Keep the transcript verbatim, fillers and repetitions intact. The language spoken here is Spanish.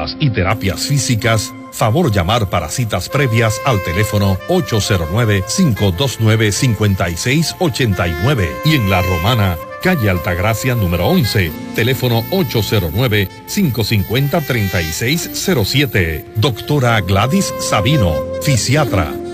deportivas y terapias físicas, favor llamar para citas previas al teléfono ocho cero nueve, cinco dos nueve, cinco seis ocho nueve y en La Romana, calle Altagracia número once, teléfono ocho cero nueve, cinco cinco cero, tres seis cero siete. Doctora Gladys Sabino, fisiatra.